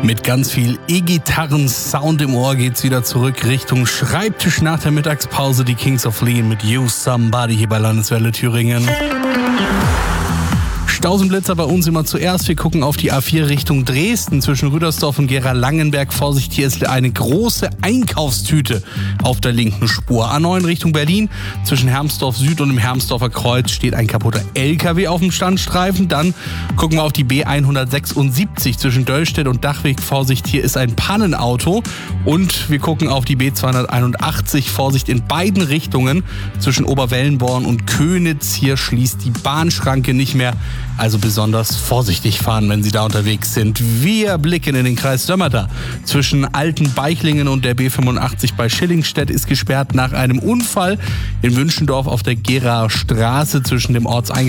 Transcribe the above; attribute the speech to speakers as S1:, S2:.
S1: Mit ganz viel E-Gitarren-Sound im Ohr geht's wieder zurück Richtung Schreibtisch nach der Mittagspause. Die Kings of Leon mit You Somebody hier bei Landeswelle Thüringen. Stausenblitzer bei uns immer zuerst. Wir gucken auf die A4 Richtung Dresden zwischen Rüdersdorf und Gera-Langenberg. Vorsicht, hier ist eine große Einkaufstüte auf der linken Spur. A9 Richtung Berlin zwischen Hermsdorf Süd und dem Hermsdorfer Kreuz steht ein kaputter LKW auf dem Standstreifen. Dann gucken wir auf die B176 zwischen Döllstedt und Dachweg. Vorsicht, hier ist ein Pannenauto. Und wir gucken auf die B281. Vorsicht in beiden Richtungen zwischen Oberwellenborn und Könitz. Hier schließt die Bahnschranke nicht mehr. Also besonders vorsichtig fahren, wenn Sie da unterwegs sind. Wir blicken in den Kreis Dömmerter. Zwischen Altenbeichlingen und der B85 bei Schillingstedt ist gesperrt nach einem Unfall. In Wünschendorf auf der Geraer Straße zwischen dem Ortseingang